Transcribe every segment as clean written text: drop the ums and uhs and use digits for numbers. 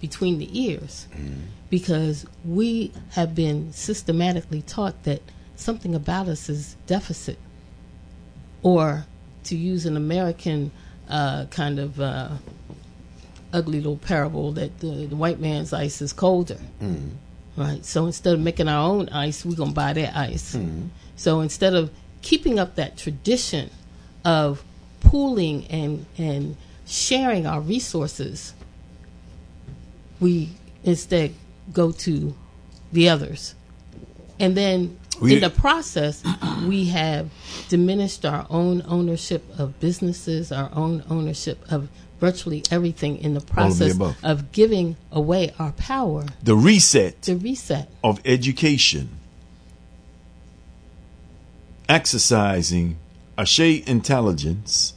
between the ears, because we have been systematically taught that something about us is deficit, or to use an American kind of ugly little parable, that the white man's ice is colder. Right? So instead of making our own ice, we're going to buy their ice. So instead of keeping up that tradition of pooling and sharing our resources, we instead go to the others. And then in the process, we have diminished our own ownership of businesses, our own ownership of virtually everything, in the process of giving away our power. The reset of education. Exercising Ashe intelligence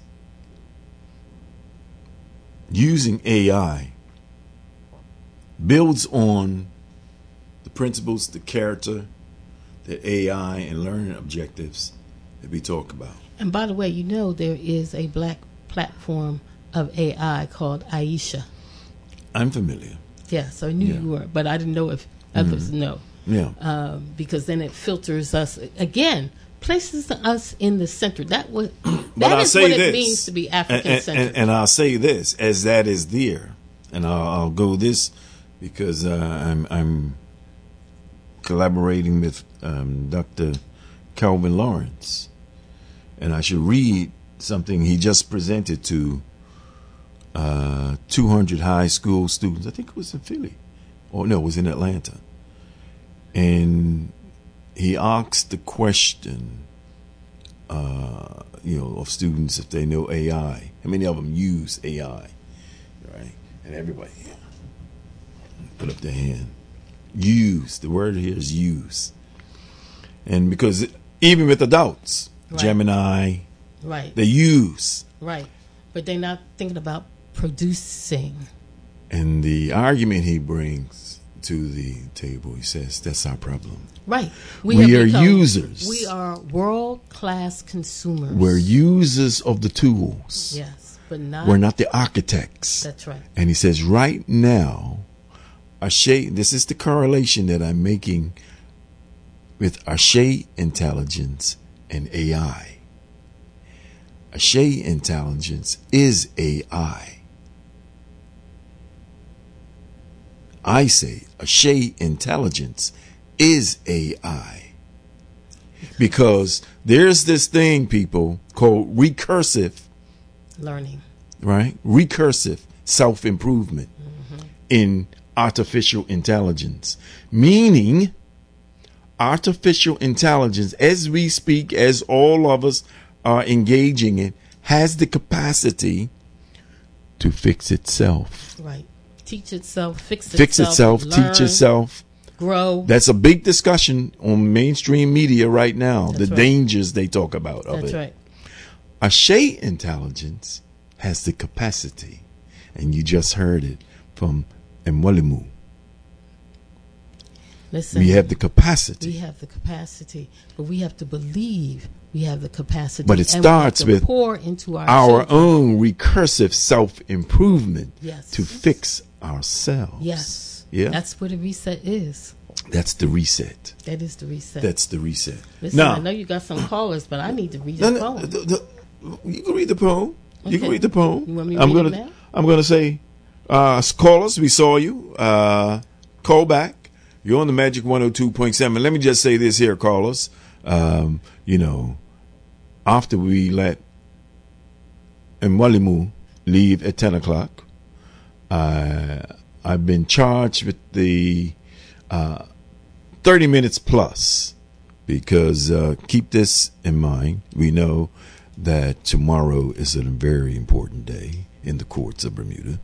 using AI builds on the principles, the character, the AI and learning objectives that we talk about. And by the way, you know there is a black platform of AI called Aisha. I'm familiar. Yes, I knew you were, but I didn't know if others know. Yeah. Because then it filters us again, places us in the center. That is what it means to be African-centered. And I'll say this, as that is there, and I'll go this because I'm collaborating with Dr. Calvin Lawrence, and I should read something he just presented to 200 high school students. I think it was in Philly, or no, it was in Atlanta. And he asked the question, of students if they know AI. How many of them use AI, right? And everybody put up their hand. Use. The word here is use. And because even with adults, right. Gemini, right, they use. Right. But they're not thinking about producing. And the argument he brings to the table, he says, that's our problem. Right. We are users. We are world-class consumers. We're users of the tools. Yes, but we're not the architects. That's right. And he says, right now, this is the correlation that I'm making with Ashe intelligence and AI. Ashe intelligence is AI. I say Ashe intelligence is AI. Because there's this thing, people, called recursive learning. Right? Recursive self-improvement in artificial intelligence. Meaning, artificial intelligence, as we speak, as all of us are engaging in, has the capacity to fix itself. Right. Teach itself, fix itself, learn, teach itself, grow. That's a big discussion on mainstream media right now. That's the dangers they talk about of That's it. Right. Ashe intelligence has the capacity, and you just heard it from Mwalimu. Listen, we have the capacity. We have the capacity, but we have to believe we have the capacity. But it starts with pour into our own recursive self-improvement yes. to fix ourselves. Yes. Yeah. That's what a reset is. That's the reset. That is the reset. That's the reset. Listen, now, I know you got some callers, but I need to read the poem. You can read the poem. Okay. You can read the poem. You want me to read it now? I'm going to say, callers, we saw you. Call back. You're on the Magic 102.7. Let me just say this here, callers. After we let Mwalimu leave at 10 o'clock, I've been charged with the 30 minutes plus because keep this in mind. We know that tomorrow is a very important day in the courts of Bermuda.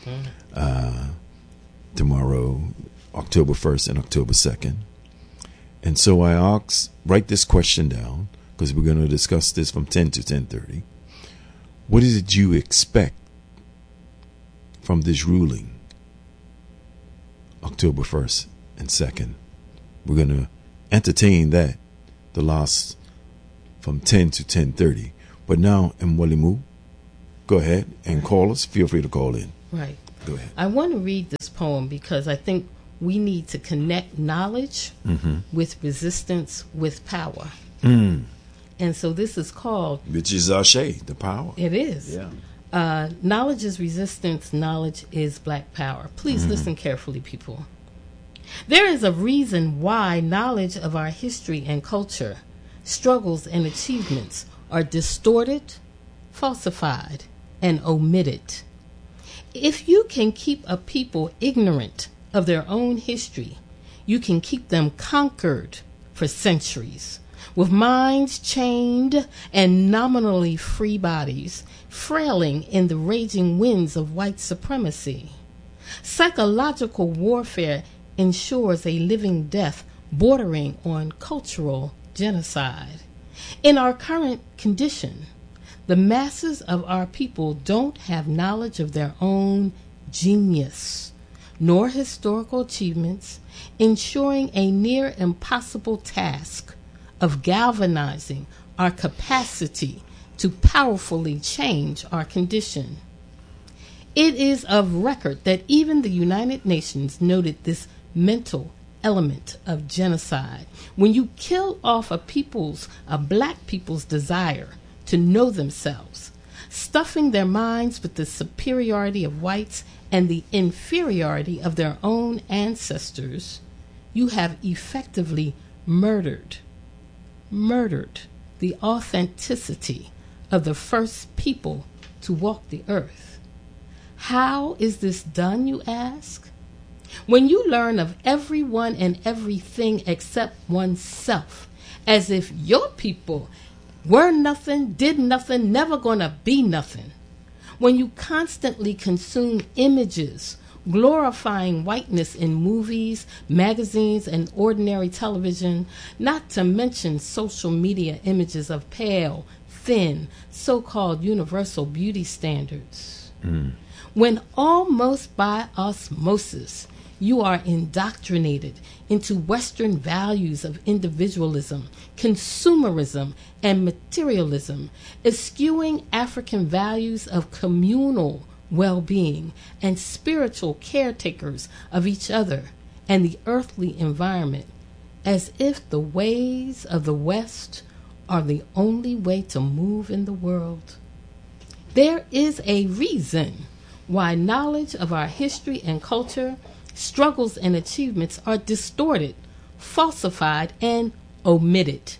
Tomorrow, October 1st and October 2nd. And so I write this question down because we're going to discuss this from 10 to 10:30. What is it you expect from this ruling, October 1st and 2nd? We're going to entertain that the last from 10 to 10:30. But now, Mwalimu, go ahead and call us. Feel free to call in. Right. Go ahead. I want to read this poem because I think we need to connect knowledge with resistance with power. And so this is called... Which is Ashe, the power. It is. Yeah. Knowledge is resistance. Knowledge is black power. Please listen carefully, people. There is a reason why knowledge of our history and culture, struggles and achievements are distorted, falsified, and omitted. If you can keep a people ignorant of their own history, you can keep them conquered for centuries, with minds chained and nominally free bodies, frailing in the raging winds of white supremacy. Psychological warfare ensures a living death bordering on cultural genocide. In our current condition, the masses of our people don't have knowledge of their own genius, nor historical achievements, ensuring a near impossible task of galvanizing our capacity to powerfully change our condition. It is of record that even the United Nations noted this mental element of genocide. When you kill off a black people's desire to know themselves, stuffing their minds with the superiority of whites and the inferiority of their own ancestors, you have effectively murdered the authenticity of the first people to walk the earth. How is this done, you ask? When you learn of everyone and everything except oneself, as if your people were nothing, did nothing, never gonna be nothing. When you constantly consume images glorifying whiteness in movies, magazines, and ordinary television, not to mention social media images of pale, thin, so-called universal beauty standards. When almost by osmosis, you are indoctrinated into Western values of individualism, consumerism, and materialism, eschewing African values of communal well-being and spiritual caretakers of each other and the earthly environment, as if the ways of the West are the only way to move in the world. There is a reason why knowledge of our history and culture, struggles and achievements are distorted, falsified, and omitted.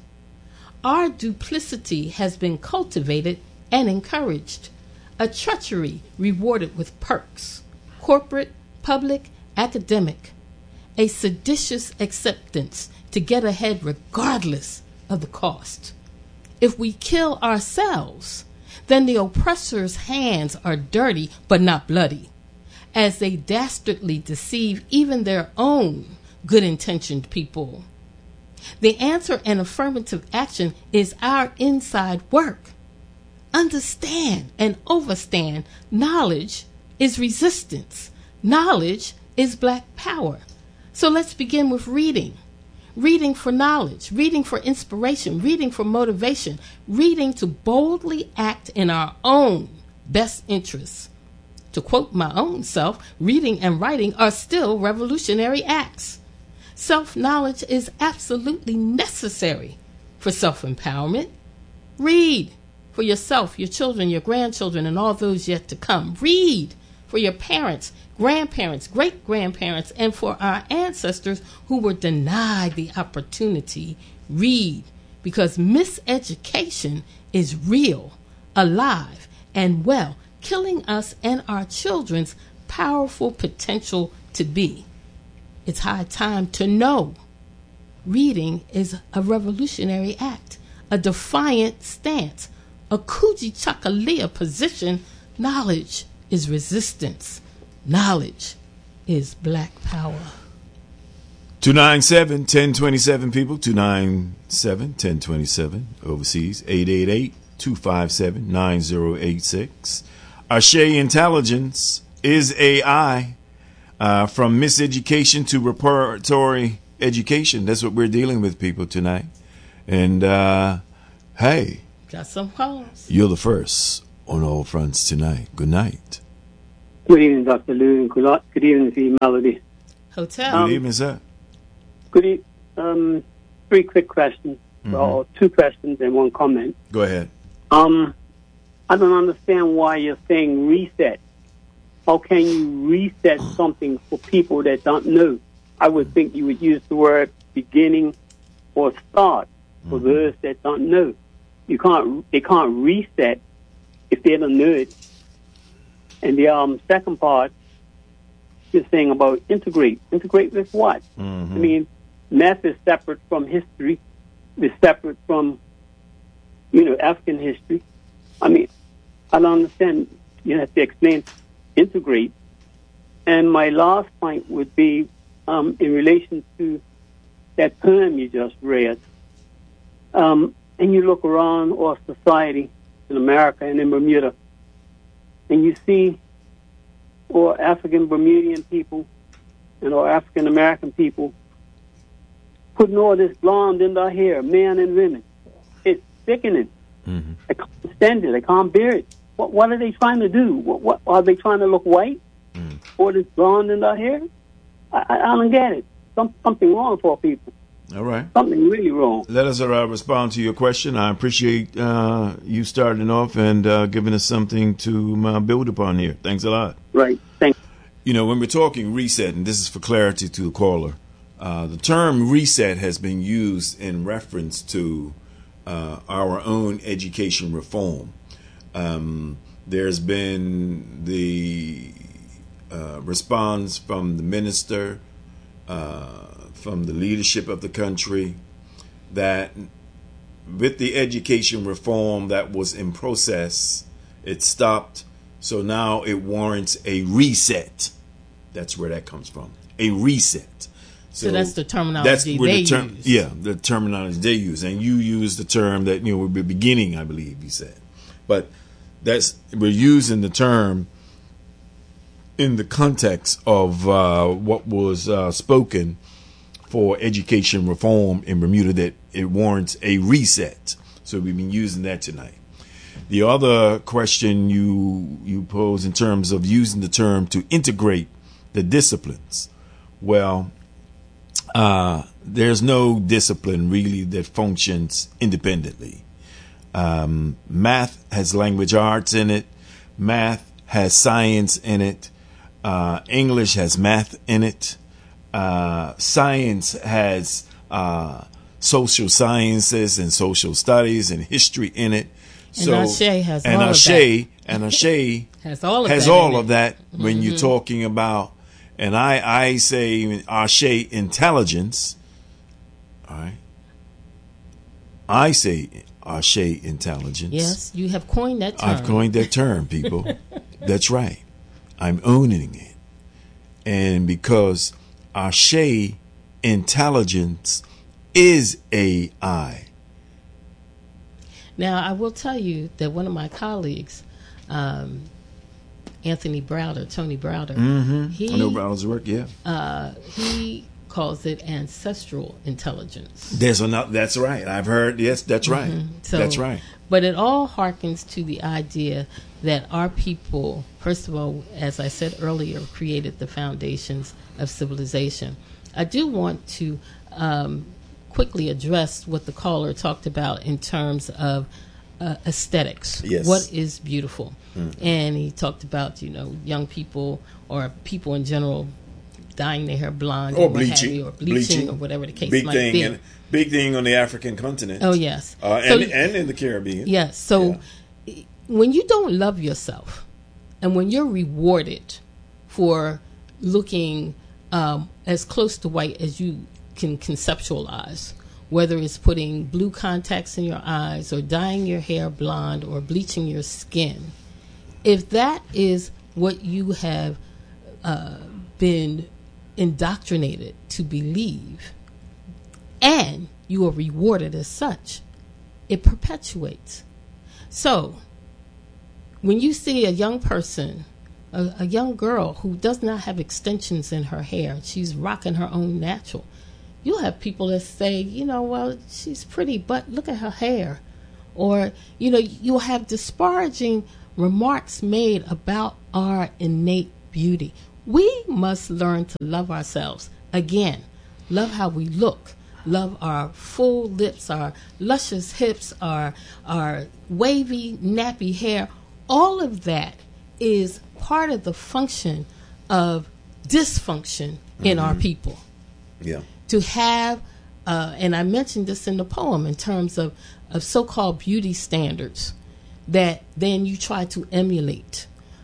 Our duplicity has been cultivated and encouraged, a treachery rewarded with perks, corporate, public, academic, a seditious acceptance to get ahead regardless of the cost. If we kill ourselves, then the oppressor's hands are dirty but not bloody, as they dastardly deceive even their own good-intentioned people. The answer and affirmative action is our inside work. Understand and overstand knowledge is resistance. Knowledge is black power. So let's begin with reading. Reading for knowledge, reading for inspiration, reading for motivation, reading to boldly act in our own best interests. To quote my own self, reading and writing are still revolutionary acts. Self-knowledge is absolutely necessary for self-empowerment. Read for yourself, your children, your grandchildren, and all those yet to come. Read for your parents, grandparents, great-grandparents, and for our ancestors who were denied the opportunity. Read, because miseducation is real, alive, and well, killing us and our children's powerful potential to be. It's high time to know. Reading is a revolutionary act, a defiant stance, a Kujichagulia position. Knowledge is resistance. Knowledge is black power. 297-1027 people. 297-1027 overseas. 888-257-9086. Ashe Intelligence is AI. From miseducation to repertory education. That's what we're dealing with, people, tonight. And hey, got some calls. You're the first on all fronts tonight. Good night. Good evening, Dr. Lou, and good evening to you, Melody. Hotel. Good evening, sir. Good evening. 3 quick questions, or 2 questions and 1 comment. Go ahead. I don't understand why you're saying reset. How can you reset something for people that don't know? I would think you would use the word beginning or start for those that don't know. They can't reset if they don't know it. And the second part, you're saying about integrate. Integrate with what? I mean, math is separate from history. It's separate from, African history. I mean, I don't understand. You have to explain integrate. And my last point would be in relation to that poem you just read. And you look around our society in America and in Bermuda, and you see our African Bermudian people and our African American people putting all this blonde in their hair, men and women. It's sickening. I can't stand it. I can't bear it. What are they trying to do? What are they trying to look white? Or this blonde in their hair? I don't get it. Something wrong for people. All right. Something really wrong. Let us respond to your question. I appreciate you starting off and giving us something to build upon here. Thanks a lot. Right. Thanks. When we're talking reset, and this is for clarity to the caller, the term reset has been used in reference to our own education reform. There's been the response from the minister, from the leadership of the country, that with the education reform that was in process, it stopped. So now it warrants a reset. That's where that comes from. A reset. So that's the terminology they use. Yeah, the terminology they use. And you use the term that, we're beginning, I believe you said. But we're using the term in the context of what was spoken for education reform in Bermuda, that it warrants a reset. So we've been using that tonight. The other question you pose in terms of using the term to integrate the disciplines. Well, there's no discipline really that functions independently. Math has language arts in it. Math has science in it. English has math in it. Science has social sciences and social studies and history in it. And Ashe has all of that. And Ashe has all of that when you're talking about, and I say Ashe intelligence. All right. I say Ashe intelligence. Yes, you have coined that term. I've coined that term, people. That's right. I'm owning it. And because Ashe intelligence is AI. Now, I will tell you that one of my colleagues, Tony Browder, I know Browder's work, yeah. He calls it ancestral intelligence. That's right. I've heard, yes, that's right. That's right. But it all harkens to the idea that our people, first of all, as I said earlier, created the foundations of civilization. I do want to quickly address what the caller talked about in terms of aesthetics. Yes. What is beautiful? And he talked about, young people or people in general dyeing their hair blonde or bleaching, or whatever the case might be. Big thing on the African continent. Oh, yes. And in the Caribbean. Yes. So when you don't love yourself and when you're rewarded for looking as close to white as you can conceptualize, whether it's putting blue contacts in your eyes or dyeing your hair blonde or bleaching your skin, if that is what you have been indoctrinated to believe and you are rewarded as such, it perpetuates. So when you see a young person, a young girl who does not have extensions in her hair, she's rocking her own natural, you'll have people that say, well, she's pretty, but look at her hair. Or, you'll have disparaging remarks made about our innate beauty. We must learn to love ourselves. Again, love how we look. Love our full lips, our luscious hips, our wavy, nappy hair. All of that is part of the function of dysfunction in our people. Yeah. To have, and I mentioned this in the poem in terms of so-called beauty standards that then you try to emulate.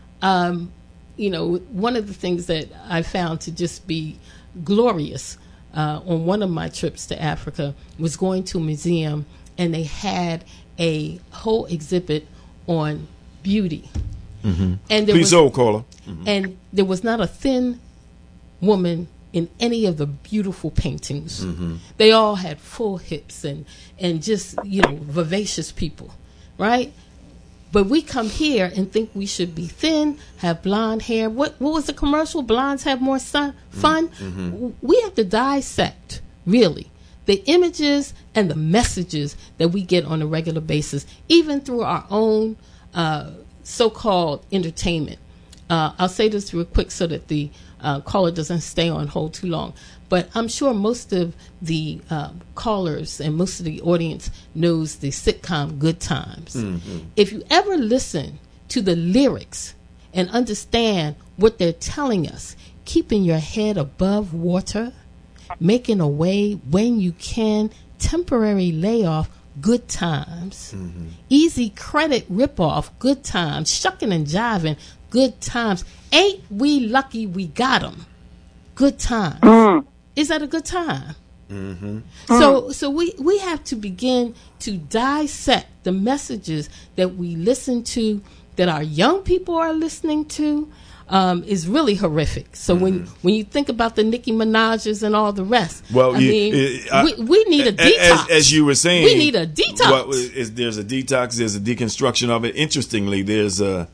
One of the things that I found to just be glorious on one of my trips to Africa was going to a museum, and they had a whole exhibit on beauty. Mm-hmm. And Please hold, caller. Mm-hmm. And there was not a thin woman in any of the beautiful paintings. Mm-hmm. They all had full hips and just, vivacious people, right? But we come here and think we should be thin, have blonde hair. What was the commercial? Blondes have more fun? Mm-hmm. We have to dissect, really, the images and the messages that we get on a regular basis, even through our own so-called entertainment. I'll say this real quick so that the caller doesn't stay on hold too long. But I'm sure most of the callers and most of the audience knows the sitcom Good Times. Mm-hmm. If you ever listen to the lyrics and understand what they're telling us, keeping your head above water, making a way when you can, temporary layoff, good times, mm-hmm. easy credit ripoff, good times, shucking and jiving, good times. Ain't we lucky we got 'em? Good times. Mm. Is that a good time? Mm-hmm. So we have to begin to dissect the messages that we listen to, that our young people are listening to, is really horrific. So when you think about the Nicki Minaj's and all the rest, well, we need a detox. As you were saying, we need a detox. Well, there's a detox. There's a deconstruction of it. Interestingly, there's a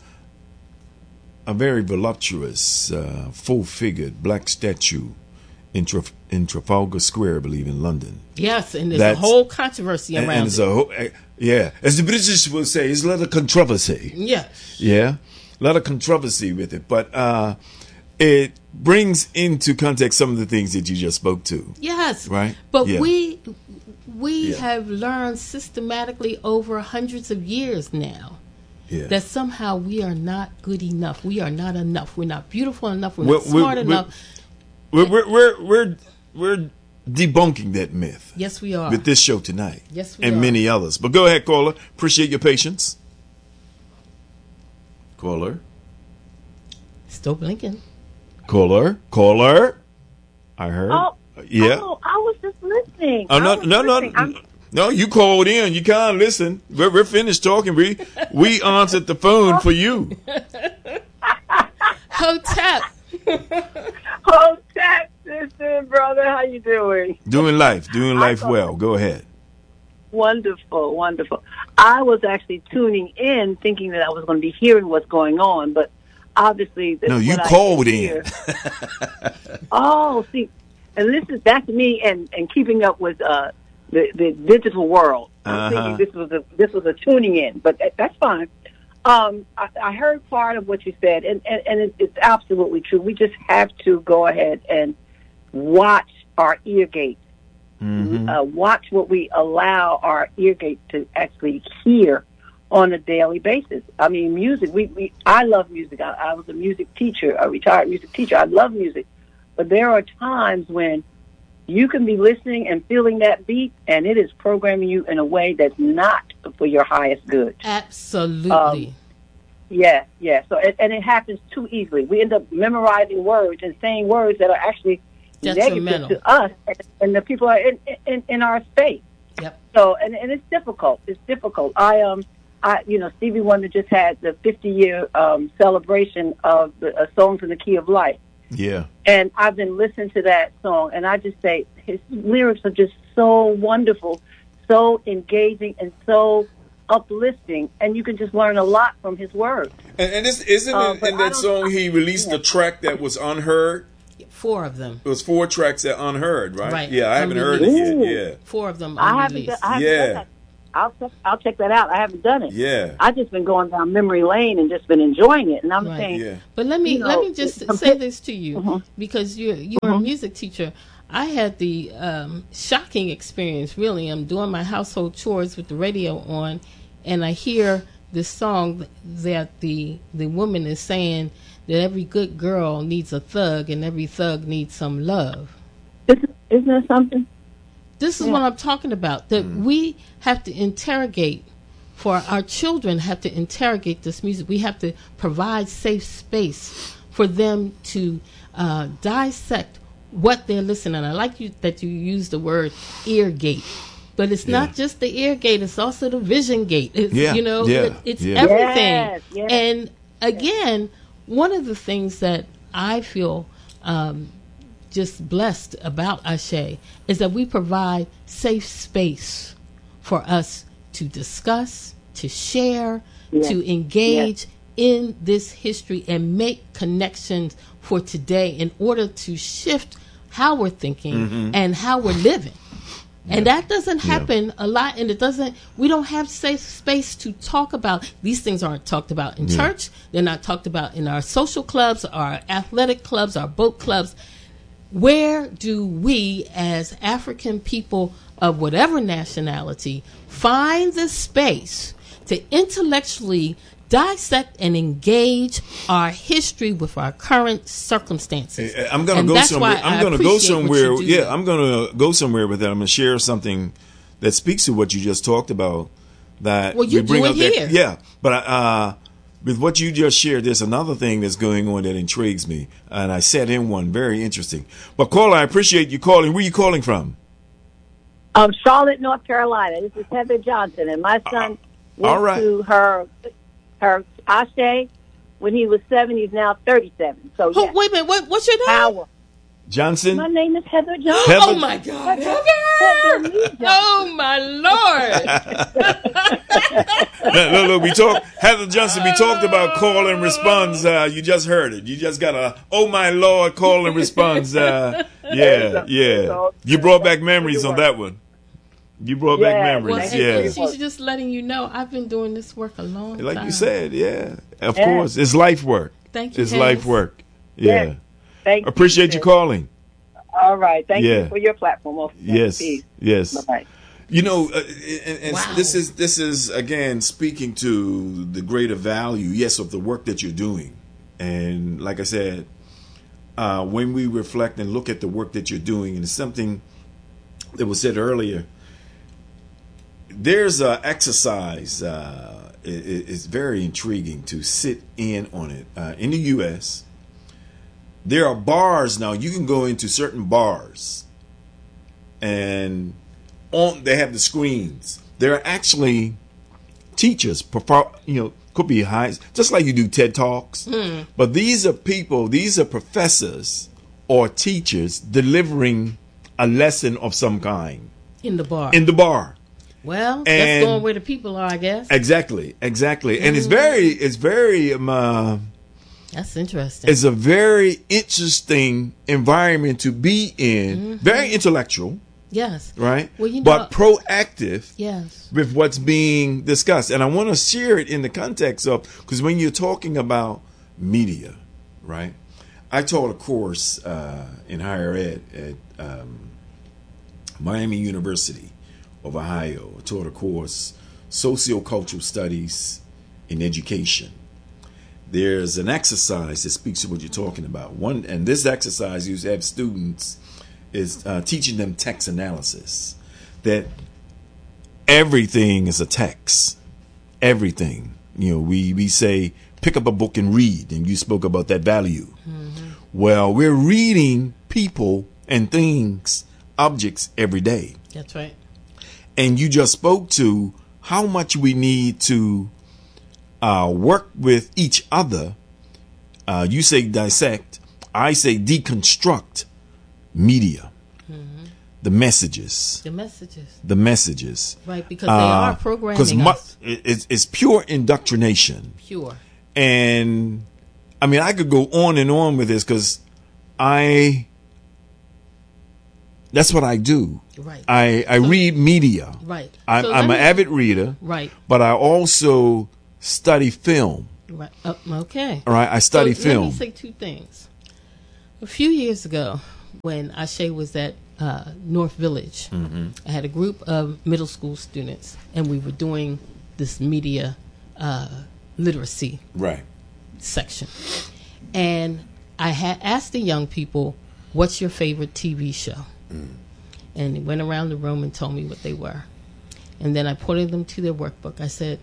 very voluptuous, full-figured black statue in Trafalgar Square, I believe, in London. Yes, and there's a whole controversy around and it. As the British will say, there's a lot of controversy. Yes. Yeah, a lot of controversy with it. But it brings into context some of the things that you just spoke to. Yes. Right? But we have learned systematically over hundreds of years now that somehow we are not good enough. We are not enough. We're not beautiful enough. We're not smart enough. We're debunking that myth. Yes, we are. With this show tonight. Yes, we are. And many others. But go ahead, caller. Appreciate your patience. Caller. Still blinking. Caller. I heard. Yeah. Oh, I was just listening. No, you called in. You can't listen. We're finished talking. We answered the phone for you. Hotep. Hotep, sister, brother. How you doing? Doing life well. Go ahead. Wonderful. I was actually tuning in thinking that I was going to be hearing what's going on, but obviously... No, you called in. Oh, see, and this is back to me and keeping up with the digital world. I'm thinking this was a tuning in, but that's fine. I heard part of what you said, and it's absolutely true. We just have to go ahead and watch our ear gate. Mm-hmm. Watch what we allow our ear gate to actually hear on a daily basis. I mean, music. I love music. I was a music teacher, a retired music teacher. I love music, but there are times when you can be listening and feeling that beat, and it is programming you in a way that's not for your highest good. Absolutely. Yeah. So, and it happens too easily. We end up memorizing words and saying words that are actually negative to us and the people are in our space. Yep. So, and it's difficult. Stevie Wonder just had the 50-year celebration of the Songs in the Key of Life. Yeah. And I've been listening to that song, and I just say his lyrics are just so wonderful, so engaging, and so uplifting, and you can just learn a lot from his words. And isn't it in that song he released a track that was unheard? 4 of them. It was 4 tracks that unheard, right? Right. Yeah, I haven't heard it yet. Yeah. 4 of them unreleased. I haven't I'll check that out. I haven't done it. Yeah. I've just been going down memory lane and just been enjoying it. And I'm Right. saying, Yeah. But let me just say this to you, because you're a music teacher. I had the shocking experience. Really, I'm doing my household chores with the radio on, and I hear this song that the woman is saying that every good girl needs a thug and every thug needs some love. isn't that something? This is what I'm talking about, that we have to interrogate, for our children have to interrogate this music. We have to provide safe space for them to dissect what they're listening. I like that you use the word ear gate. But it's not just the ear gate, it's also the vision gate. It's, it's everything. Yes. And again, one of the things that I feel just blessed about Ashe is that we provide safe space for us to discuss, to share, to engage in this history and make connections for today in order to shift how we're thinking and how we're living. And that doesn't happen a lot, and we don't have safe space to talk about. These things aren't talked about in church. They're not talked about in our social clubs, our athletic clubs, our boat clubs. Where do we, as African people of whatever nationality, find the space to intellectually dissect and engage our history with our current circumstances? I'm going to go somewhere. I'm going to go somewhere. Yeah, I'm going to go somewhere with that. I'm going to share something that speaks to what you just talked about. That you bring up here. Yeah, but with what you just shared, there's another thing that's going on that intrigues me, and I set in one very interesting. But caller, I appreciate you calling. Where are you calling from? Charlotte, North Carolina. This is Heather Johnson, and my son went to her Ashe when he was 7. He's now 37. So wait a minute. What's your name? Howard Johnson. My name is Heather Johnson. Oh my God, Heather! Oh my Lord! Look, we talked. Heather Johnson. We talked about call and response. You just heard it. You just got a oh my Lord call and response. Yeah. You brought back memories on that one. You brought back memories. Well, she's just letting you know I've been doing this work a long time. Like you said, of course, it's life work. Thank you. It's life work. Yeah. Thank Appreciate you calling. All right. Thank you for your platform. Yes. Peace. Yes. Bye-bye. You know, and this is again speaking to the greater value, of the work that you're doing. And like I said, when we reflect and look at the work that you're doing, and it's something that was said earlier, there's an exercise. It's very intriguing to sit in on it. In the U.S., there are bars now. You can go into certain bars, and they have the screens. There are actually teachers, could be high, just like you do TED Talks. But these are people, these are professors or teachers delivering a lesson of some kind in the bar. Well, that's going where the people are, I guess. Exactly. And it's very that's interesting. It's a very interesting environment to be in. Very intellectual. Yes. Right? Well, but proactive. Yes. With what's being discussed. And I want to share it in the context of, because when you're talking about media, right? I taught a course in higher ed at Miami University of Ohio. I taught a course, Sociocultural Studies in Education. There's an exercise that speaks to what you're talking about. And this exercise you have students is teaching them text analysis. That everything is a text. Everything. We say pick up a book and read, and you spoke about that value. Well, we're reading people and things, objects every day. That's right. And you just spoke to how much we need to work with each other. You say dissect. I say deconstruct media. The messages. Right, because they are programming us. It's pure indoctrination. Pure. And I mean, I could go on and on with this because I That's what I do. Right. I read media. Right. I'm an avid reader. Right. But I also study film. Right. Okay. All right. I study film. Let me say two things. A few years ago, when Ashe was at North Village, I had a group of middle school students, and we were doing this media literacy section. And I had asked the young people, what's your favorite TV show? And they went around the room and told me what they were. And then I pointed them to their workbook. I said,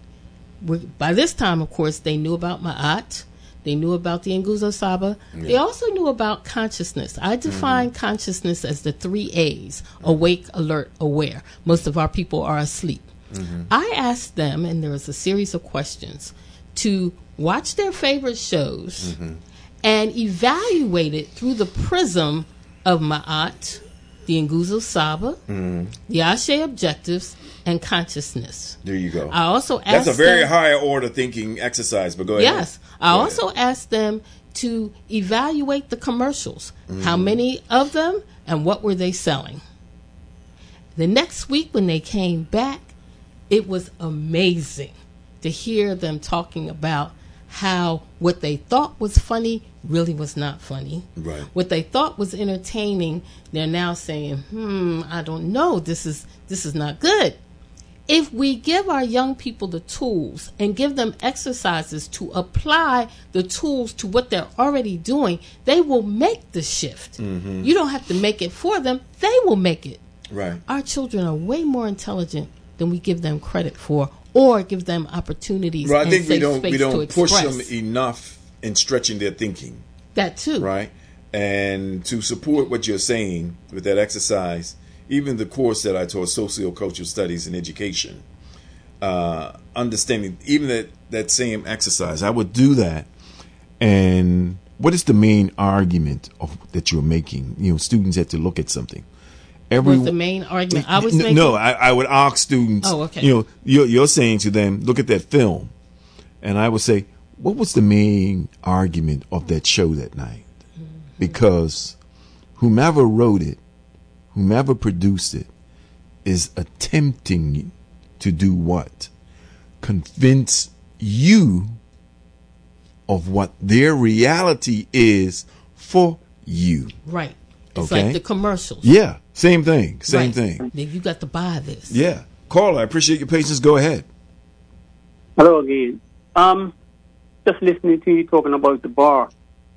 by this time, of course, they knew about Ma'at. They knew about the Nguzo Saba. Yeah. They also knew about consciousness. I define consciousness as the 3 A's: awake, alert, aware. Most of our people are asleep. I asked them, and there was a series of questions, to watch their favorite shows and evaluate it through the prism of Ma'at, the Nguzo Saba, the Ashe objectives, and consciousness. There you go. I also asked That's a very high order thinking exercise, but go ahead. Yes. I also asked them to evaluate the commercials. How many of them and what were they selling? The next week when they came back, it was amazing to hear them talking about how what they thought was funny really was not funny. Right. What they thought was entertaining, they're now saying, I don't know, this is not good. If we give our young people the tools and give them exercises to apply the tools to what they're already doing, they will make the shift. You don't have to make it for them. They will make it. Right. Our children are way more intelligent than we give them credit for, or give them opportunities. Right. I think we to don't push express. them enough in stretching their thinking. That too. Right. And to support what you're saying with that exercise, even the course that I taught, Sociocultural Studies in Education, understanding even that same exercise, I would do that. And what is the main argument that you're making? Students have to look at something. What's the main argument I was making? No, I would ask students, you're saying to them, look at that film. And I would say, what was the main argument of that show that night? Because whomever wrote it, whomever produced it, is attempting to do what? Convince you of what their reality is for you. Right. It's like the commercials. Yeah. Same thing. Same thing. You got to buy this. Yeah. Carla, I appreciate your patience. Go ahead. Hello again. Just listening to you talking about the bar.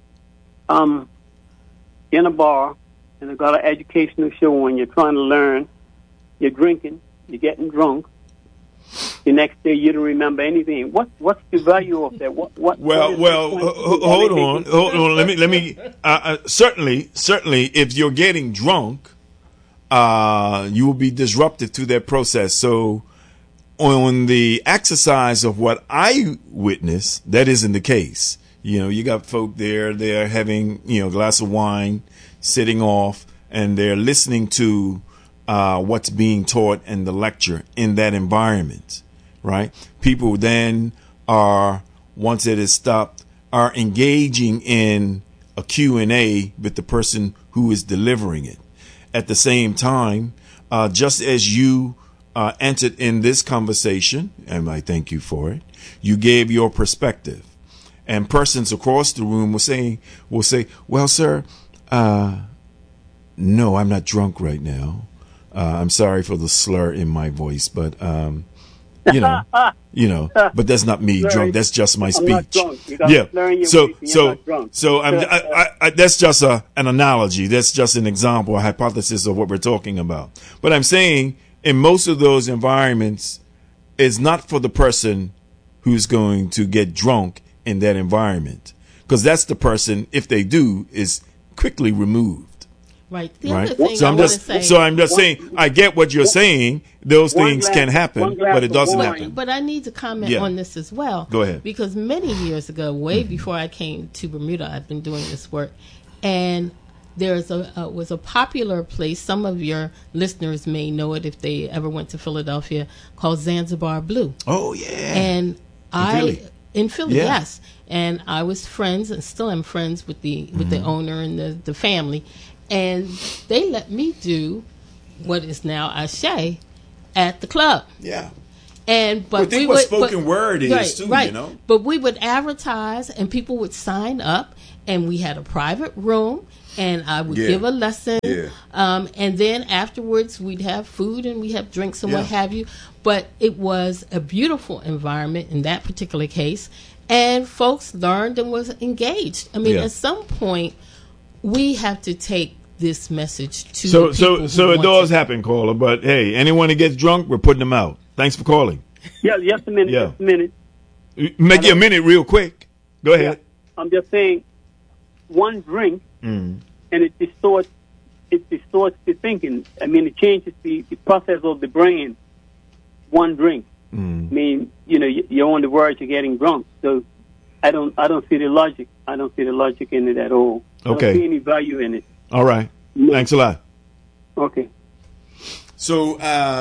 In a bar, and they've got an educational show on, you're trying to learn, you're drinking, you're getting drunk. The next day you don't remember anything. What's the value of that? Well, hold on. Let me. Certainly, if you're getting drunk, you will be disruptive to that process. So, on the exercise of what I witnessed, that isn't the case. You got folk there, they're having, a glass of wine, sitting off, and they're listening to what's being taught in the lecture in that environment, right? People then once it is stopped, are engaging in a Q&A with the person who is delivering it. At the same time, just as you entered in this conversation, and I thank you for it, you gave your perspective. And persons across the room will say, well, sir, no, I'm not drunk right now. I'm sorry for the slur in my voice, but, but that's not me drunk. That's just my speech. Yeah. So that's just an analogy. That's just an example, a hypothesis of what we're talking about. But I'm saying in most of those environments, it's not for the person who's going to get drunk in that environment, because that's the person, if they do, is quickly removed. Right. The other thing I'm just saying, I get what you're saying. Those things can happen, but it doesn't happen. But I need to comment on this as well. Go ahead. Because many years ago, way before I came to Bermuda, I've been doing this work, and was a popular place. Some of your listeners may know it if they ever went to Philadelphia, called Zanzibar Blue. Oh yeah. And in Philly, yes. And I was friends, and still am friends with the owner and the family. and they let me do what is now Ashe at the club. Yeah. But think what spoken word is too, right. you know. But we would advertise, and people would sign up, and we had a private room, and I would give a lesson, and then afterwards we'd have food and we have drinks and what have you. But it was a beautiful environment in that particular case, and folks learned and was engaged. I mean, at some point, we have to take this message to the people so it does happen, caller. But hey, anyone that gets drunk, we're putting them out. Thanks for calling. Yeah, just a minute. Yeah. Just a minute. Make you a minute real quick. Go ahead. I'm just saying, one drink, and it distorts the thinking. I mean, it changes the process of the brain. One drink. I mean, you're on the verge of getting drunk. So I don't see the logic. I don't see the logic in it at all. Okay. I don't see any value in it. All right. No. Thanks a lot. Okay. So,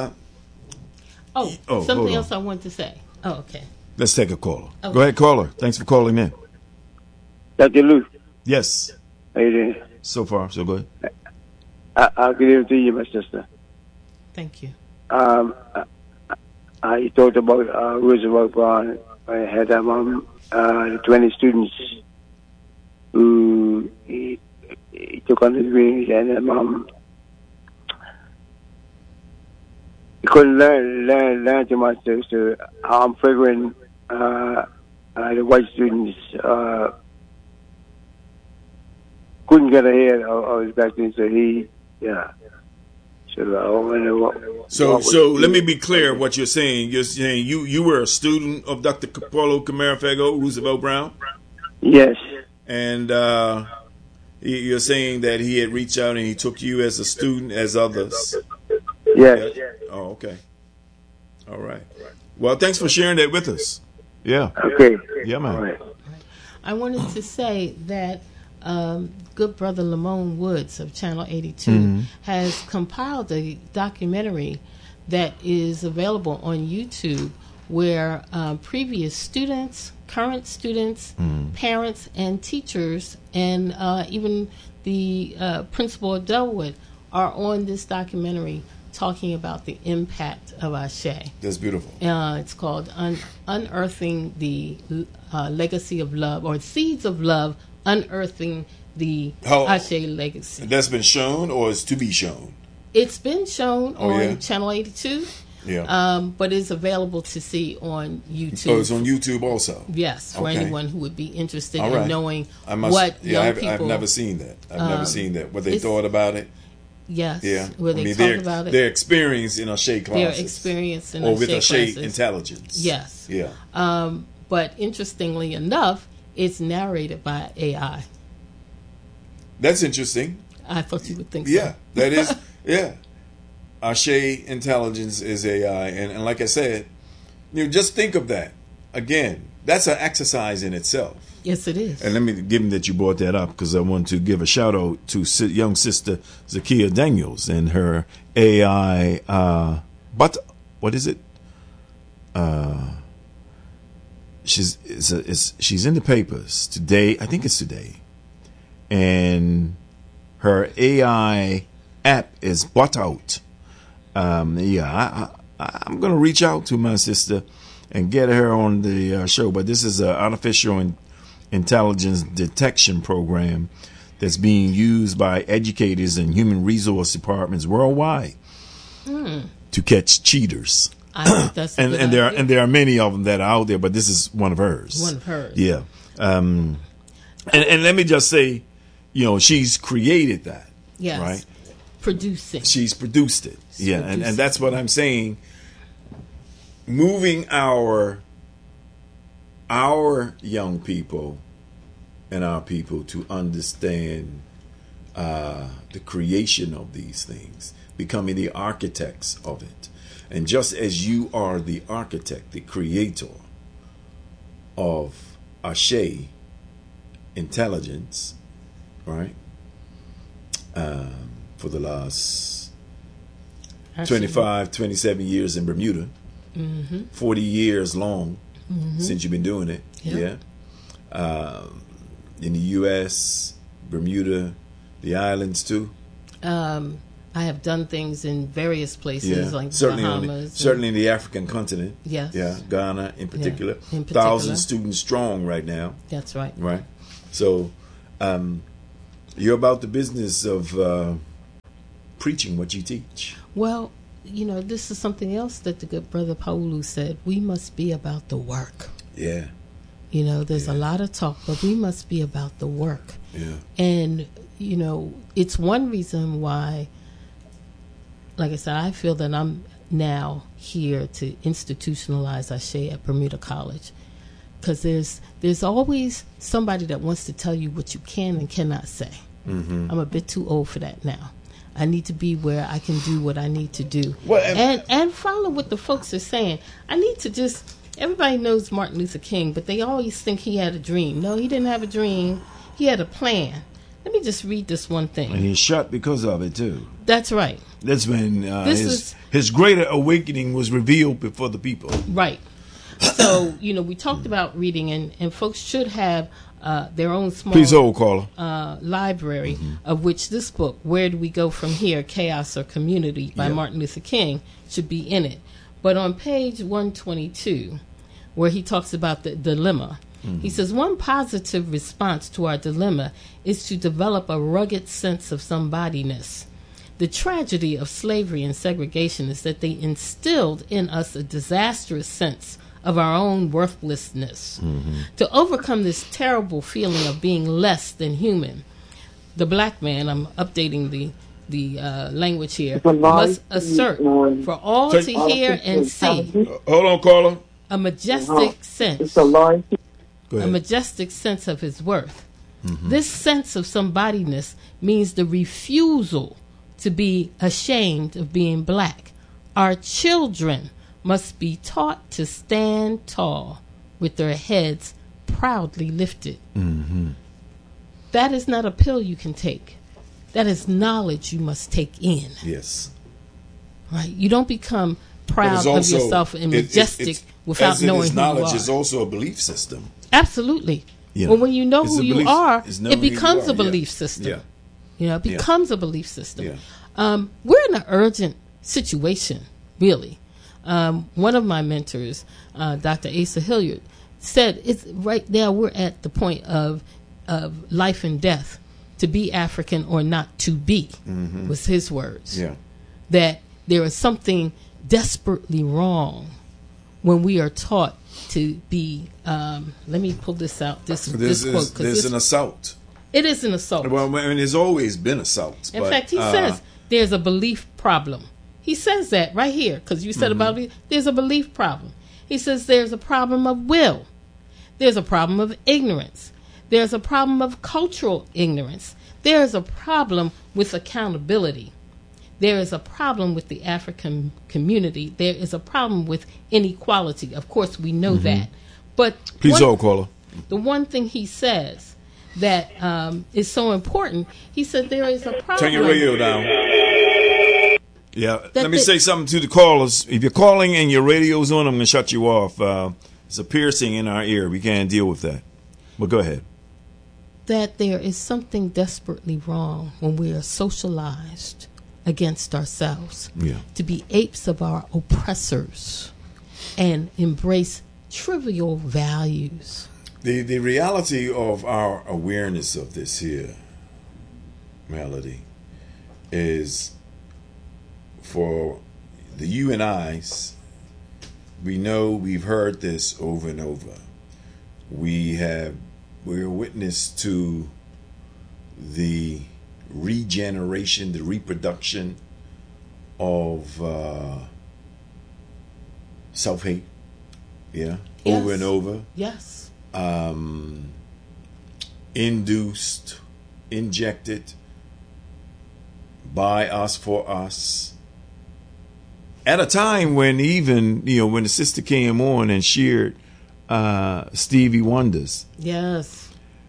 something else I wanted to say. Oh, okay. Let's take a caller. Okay. Go ahead, caller. Thanks for calling in. Dr. Luke, Yes. how you doing? So far, so good. I'll give it to you, my sister. Thank you. You talked about Roosevelt Brown. I had 20 students who he took on his wings, and he couldn't learn too much. So I'm figuring the white students couldn't get ahead of his back then, so So let me be clear what you're saying. You're saying you were a student of Dr. Paulo Camarafego, Roosevelt Brown? Yes. And you're saying that he had reached out and he took you as a student as others? Yes. Oh, okay. All right. Well, thanks for sharing that with us. Yeah. Okay. Yeah, man. All right. I wanted to say that good brother Lamone Woods of Channel 82 has compiled a documentary that is available on YouTube where previous students, current students, parents, and teachers, and even the principal of Delwood are on this documentary talking about the impact of Ashe. That's beautiful. It's called Unearthing the Legacy of Love, or Seeds of Love, Unearthing the Ashe Legacy. That's been shown or is to be shown? It's been shown on Channel 82. Yeah. But it's available to see on YouTube. Oh, it's on YouTube also? Yes, for anyone who would be interested in knowing what young people... I've never seen that. Never seen that. What they thought about it? Yes. Yeah. Where they talk about it. Their experience in Ashe classes. Their experience in Or Ashe with Ashe classes. intelligence. Yes. Yeah. But interestingly enough, it's narrated by AI. That's interesting. I thought you would think so. Yeah, that is, yeah. Ashe intelligence is AI. And like I said, just think of that. Again, that's an exercise in itself. Yes, it is. And let me, given that you brought that up, because I want to give a shout out to young sister Zakia Daniels and her AI, but what is it? She's in the papers today. I think it's today. And her AI app is bought out. I'm going to reach out to my sister and get her on the show. But this is an artificial intelligence detection program that's being used by educators and human resource departments worldwide to catch cheaters. I think that's a good idea. And there are many of them that are out there, but this is one of hers. One of hers. Yeah. And let me just say, she's created that. Yes. Right? Producing. She's produced it. And that's what I'm saying. Moving our young people and our people to understand the creation of these things, becoming the architects of it. And just as you are the architect, the creator of Ashe intelligence, right? For the last 25, 27 years in Bermuda, 40 years long since you've been doing it. Yep. Yeah. In the U.S., Bermuda, the islands too. I have done things in various places, like certainly Bahamas. Certainly in the African continent. Yes. Yeah, Ghana in particular. Yeah, in particular. 1,000 students strong right now. That's right. Right. So, you're about the business of preaching what you teach. Well, this is something else that the good brother Paulu said. We must be about the work. Yeah. There's a lot of talk, but we must be about the work. Yeah. And, it's one reason why, like I said, I feel that I'm now here to institutionalize Ashe at Bermuda College. Because there's always somebody that wants to tell you what you can and cannot say. Mm-hmm. I'm a bit too old for that now. I need to be where I can do what I need to do. Well, and follow what the folks are saying. I need to just... Everybody knows Martin Luther King, but they always think he had a dream. No, he didn't have a dream. He had a plan. Let me just read this one thing. And he's shot because of it, too. That's right. That's when his greater awakening was revealed before the people. Right. So, we talked about reading, and folks should have their own small Please hold, caller. Library, of which this book, Where Do We Go From Here, Chaos or Community, by Martin Luther King, should be in it. But on page 122, where he talks about the dilemma, he says, one positive response to our dilemma is to develop a rugged sense of somebodiness. The tragedy of slavery and segregation is that they instilled in us a disastrous sense of our own worthlessness. To overcome this terrible feeling of being less than human, the black man, I'm updating the language here, must assert for all to hear and see. Hold on, caller. A majestic sense. A majestic sense of his worth. This sense of somebodiness means the refusal to be ashamed of being black. Our children must be taught to stand tall with their heads proudly lifted. That is not a pill you can take. That is knowledge you must take in. Yes. Right? You don't become proud of yourself and majestic without knowing who you are. Knowledge is also a belief system. Absolutely. Well, when you know who you are, it becomes a belief system. It becomes a belief system. We're in an urgent situation, really. One of my mentors, Dr. Asa Hilliard, said it's right now we're at the point of life and death, to be African or not to be, was his words. That there is something desperately wrong when we are taught to be, let me pull this out, this quote. There's an assault. It is an assault. Well, I mean, there's always been assault. In fact, he says there's a belief problem. He says that right here, because you said about it, there's a belief problem. He says there's a problem of will. There's a problem of ignorance. There's a problem of cultural ignorance. There is a problem with accountability. There is a problem with the African community. There is a problem with inequality. Of course, we know that. But please hold, caller. The one thing he says that is so important, he said there is a problem. Turn your radio down. Yeah, let me say something to the callers. If you're calling and your radio's on, I'm going to shut you off. It's a piercing in our ear. We can't deal with that. But go ahead. That there is something desperately wrong when we are socialized against ourselves, to be apes of our oppressors and embrace trivial values. The reality of our awareness of this here, Melody, is for the you and I's, we know we've heard this over and over. We're witness to the regeneration, the reproduction of self-hate, over and over. Yes. Induced, injected by us, for us. At a time when even, when the sister came on and shared Stevie Wonders. Yes.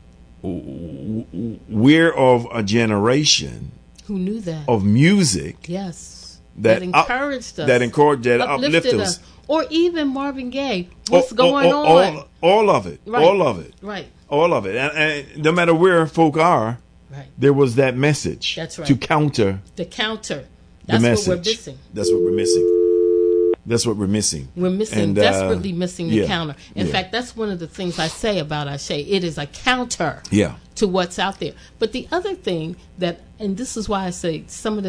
We're of a generation who knew that of music. Yes. That encouraged us. That uplifted us. Or even Marvin Gaye. What's going on? All of it. Right. All of it. Right. All of it. And no matter where folk are, Right. there was that message. That's right. To counter The counter. the That's message. what we're missing. That's what we're missing. That's what we're missing. We're missing, And, desperately missing the yeah, counter. In yeah. fact, that's one of the things I say about Ashe. It is a counter Yeah. to what's out there. But the other thing that, and this is why I say some of the